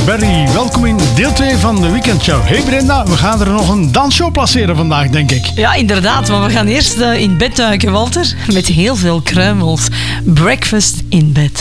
Berry. Welkom in deel 2 van de weekendshow. Hey Brenda, we gaan er nog een dansshow placeren vandaag, denk ik. Ja, inderdaad, maar we gaan eerst in bed duiken, Walter. Met heel veel kruimels. Breakfast in bed.